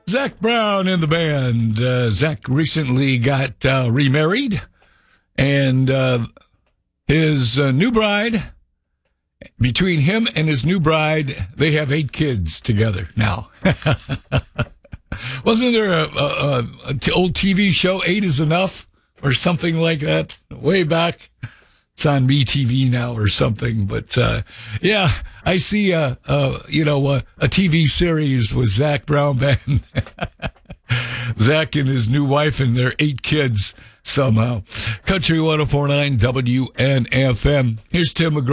Zac Brown in the band. Zac recently got remarried, and his new bride, between him and his new bride, they have 8 kids together now. Wasn't there a old TV show, 8 is Enough, or something like that, way back? It's on MeTV now or something, but yeah, I see a TV series with Zac Brown Band. Zac and his new wife and their 8 kids somehow. Country 104.9 WNFM. Here's Tim McGraw.